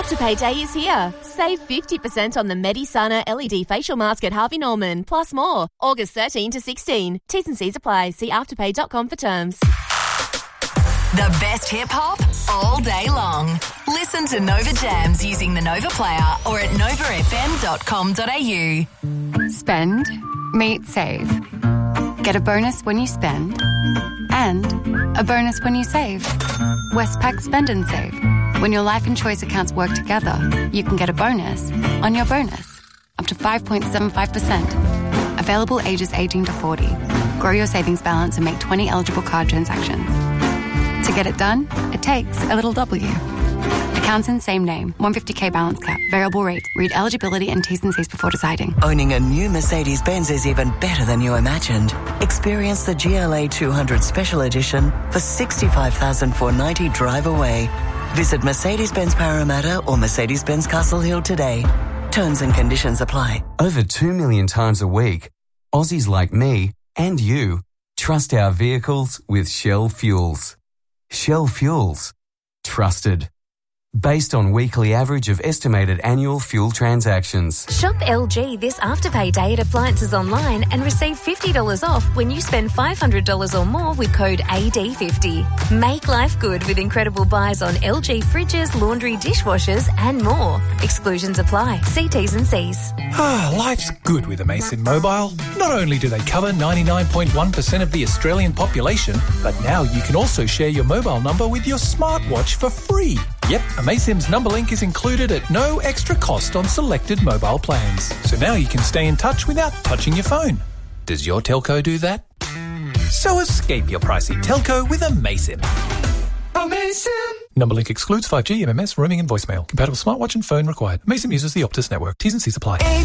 Afterpay Day is here. Save 50% on the Medisana LED facial mask at Harvey Norman, plus more. August 13 to 16. T's and C's apply. See afterpay.com for terms. The best hip-hop all day long. Listen to Nova Jams using the Nova Player or at novafm.com.au. Spend, meet, save. Get a bonus when you spend and a bonus when you save. Westpac Spend and Save. When your life and choice accounts work together, you can get a bonus on your bonus, up to 5.75%. Available ages 18 to 40. Grow your savings balance and make 20 eligible card transactions. To get it done, it takes a little W. Accounts in same name, 150k balance cap, variable rate. Read eligibility and T's and C's before deciding. Owning a new Mercedes-Benz is even better than you imagined. Experience the GLA 200 Special Edition for $65,490 drive away. Visit Mercedes-Benz Parramatta or Mercedes-Benz Castle Hill today. Terms and conditions apply. Over 2 million times a week, Aussies like me and you trust our vehicles with Shell Fuels. Shell Fuels. Trusted. Based on weekly average of estimated annual fuel transactions. Shop LG this Afterpay Day at Appliances Online and receive $50 off when you spend $500 or more with code AD50. Make life good with incredible buys on LG fridges, laundry, dishwashers and more. Exclusions apply. See T's and C's. Life's good with Amasin Mobile. Not only do they cover 99.1% of the Australian population, but now you can also share your mobile number with your smartwatch for free. Yep, Amasim's number link is included at no extra cost on selected mobile plans. So now you can stay in touch without touching your phone. Does your telco do that? So escape your pricey telco with Amasim. Amasim! Number link excludes 5G, MMS, roaming and voicemail. Compatible smartwatch and phone required. Amasim uses the Optus network. T's and C's apply.